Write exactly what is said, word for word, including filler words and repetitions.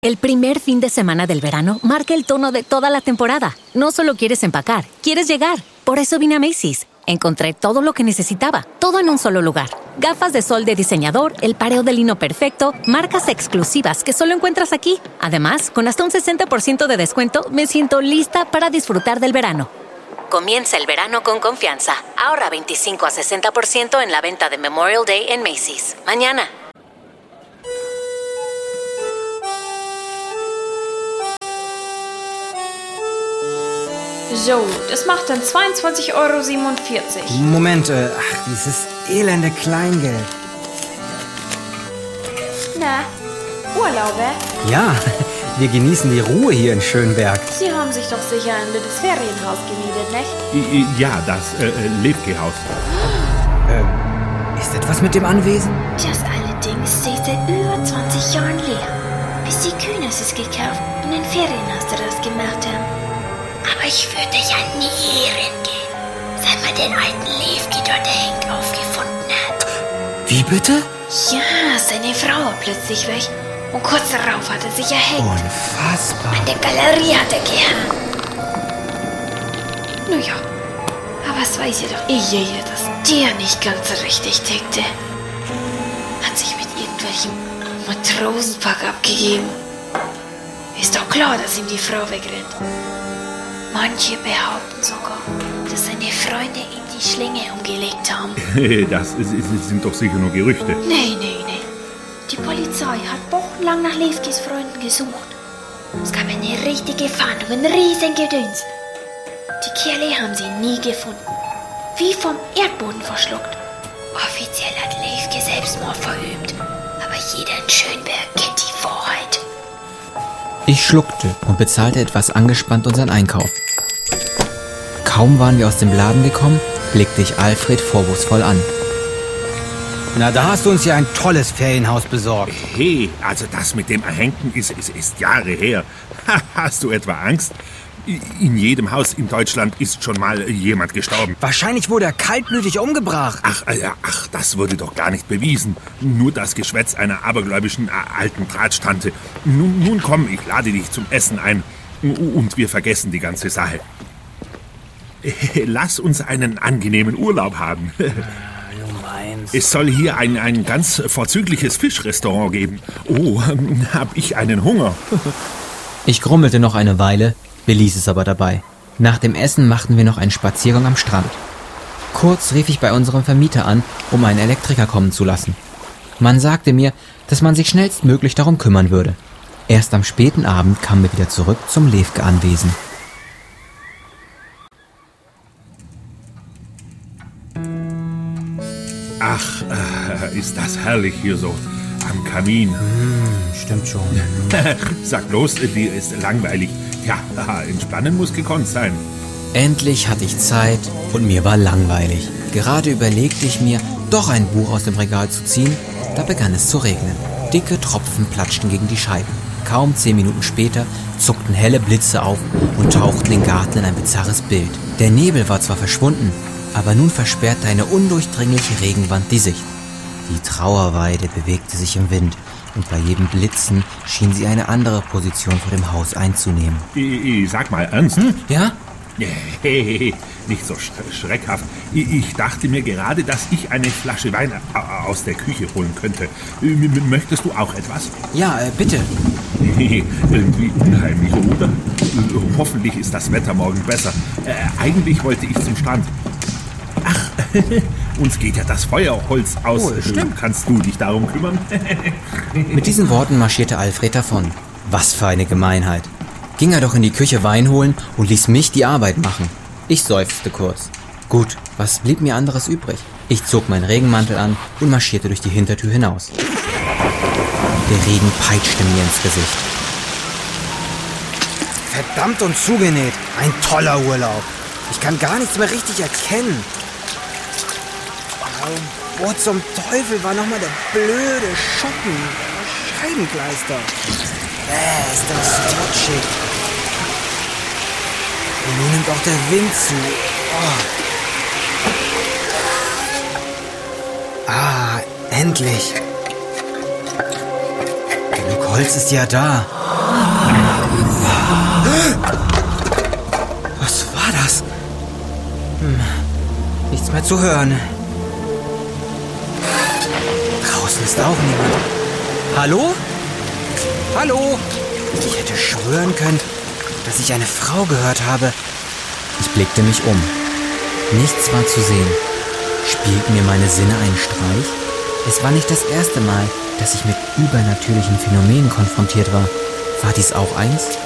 El primer fin de semana del verano marca el tono de toda la temporada. No solo quieres empacar, quieres llegar. Por eso vine a Macy's. Encontré todo lo que necesitaba, todo en un solo lugar. Gafas de sol de diseñador, el pareo de lino perfecto, marcas exclusivas que solo encuentras aquí. Además, con hasta un sesenta por ciento de descuento, me siento lista para disfrutar del verano. Comienza el verano con confianza. Ahorra veinticinco a sesenta por ciento en la venta de Memorial Day en Macy's. Mañana. So, das macht dann zweiundzwanzig Euro siebenundvierzig. Moment, äh, ach, dieses elende Kleingeld. Na, Urlauber? Ja, wir genießen die Ruhe hier in Schönberg. Sie haben sich doch sicher ein littes Ferienhaus gemietet, nicht? Ja, das äh, Lefke-Haus. Äh, ist etwas mit dem Anwesen? Das allerdings steht seit über zwanzig Jahren leer. Bis die Kühners es gekauft und ein Ferienhaus daraus gemacht haben. Aber ich würde ja nie reingehen, seit man den alten Lefke dort hängt aufgefunden hat. Wie bitte? Ja, seine Frau war plötzlich weg. Und kurz darauf hat er sich erhängt. Unfassbar. An der Galerie hat er gehangen. Naja, aber es weiß ja doch eh, dass der nicht ganz richtig tickte. Hat sich mit irgendwelchem Matrosenpack abgegeben. Ist doch klar, dass ihm die Frau wegrennt. Manche behaupten sogar, dass seine Freunde ihm die Schlinge umgelegt haben. Das ist, ist, sind doch sicher nur Gerüchte. Nee, nee, nee. Die Polizei hat wochenlang nach Lefkes Freunden gesucht. Es gab eine richtige Fahndung, ein riesen Gedöns. Die Kerle haben sie nie gefunden. Wie vom Erdboden verschluckt. Offiziell hat Lefke Selbstmord verübt. Aber jeder in Schönberg kennt die Wahrheit. Ich schluckte und bezahlte etwas angespannt unseren Einkauf. Kaum waren wir aus dem Laden gekommen, blickte ich Alfred vorwurfsvoll an. Na, da hast du uns ja ein tolles Ferienhaus besorgt. Hey, also das mit dem Erhängten ist, ist, ist Jahre her. Hast du etwa Angst? In jedem Haus in Deutschland ist schon mal jemand gestorben. Wahrscheinlich wurde er kaltblütig umgebracht. Ach, äh, ach, das wurde doch gar nicht bewiesen. Nur das Geschwätz einer abergläubischen äh, alten Drahtstante. Nun, nun komm, ich lade dich zum Essen ein. Und wir vergessen die ganze Sache. Lass uns einen angenehmen Urlaub haben. Es soll hier ein, ein ganz vorzügliches Fischrestaurant geben. Oh, hab ich einen Hunger. Ich grummelte noch eine Weile, beließ es aber dabei. Nach dem Essen machten wir noch einen Spaziergang am Strand. Kurz rief ich bei unserem Vermieter an, um einen Elektriker kommen zu lassen. Man sagte mir, dass man sich schnellstmöglich darum kümmern würde. Erst am späten Abend kamen wir wieder zurück zum Lefke-Anwesen. Ach, äh, ist das herrlich hier so am Kamin. Hm, stimmt schon. Sag bloß, dir ist langweilig. Ja, entspannen muss gekonnt sein. Endlich hatte ich Zeit und mir war langweilig. Gerade überlegte ich mir, doch ein Buch aus dem Regal zu ziehen, da begann es zu regnen. Dicke Tropfen platschten gegen die Scheiben. Kaum zehn Minuten später zuckten helle Blitze auf und tauchten den Garten in ein bizarres Bild. Der Nebel war zwar verschwunden, aber nun versperrte eine undurchdringliche Regenwand die Sicht. Die Trauerweide bewegte sich im Wind und bei jedem Blitzen schien sie eine andere Position vor dem Haus einzunehmen. Ich, sag mal ernst? Hm? Ja? Hey, nicht so sch- schreckhaft. Ich, ich dachte mir gerade, dass ich eine Flasche Wein aus der Küche holen könnte. M- möchtest du auch etwas? Ja, äh, bitte. Irgendwie unheimlich, oder? Hoffentlich ist das Wetter morgen besser. Äh, eigentlich wollte ich zum Strand. Ach, uns geht ja das Feuerholz aus. Oh, stimmt. Kannst du dich darum kümmern? Mit diesen Worten marschierte Alfred davon. Was für eine Gemeinheit. Ging er doch in die Küche Wein holen und ließ mich die Arbeit machen. Ich seufzte kurz. Gut, was blieb mir anderes übrig? Ich zog meinen Regenmantel an und marschierte durch die Hintertür hinaus. Der Regen peitschte mir ins Gesicht. Verdammt und zugenäht. Ein toller Urlaub. Ich kann gar nichts mehr richtig erkennen. Wo zum Teufel war nochmal der blöde Schuppen? Der Scheibenkleister. Äh, ist das rutschig. Und nun nimmt auch der Wind zu. Oh. Ah, endlich. Genug Holz ist ja da. Was war das? Hm, nichts mehr zu hören. Draußen ist auch niemand. Hallo? Hallo? Ich hätte schwören können, dass ich eine Frau gehört habe. Ich blickte mich um. Nichts war zu sehen. Spielten mir meine Sinne einen Streich? Es war nicht das erste Mal, dass ich mit übernatürlichen Phänomenen konfrontiert war. War dies auch eins?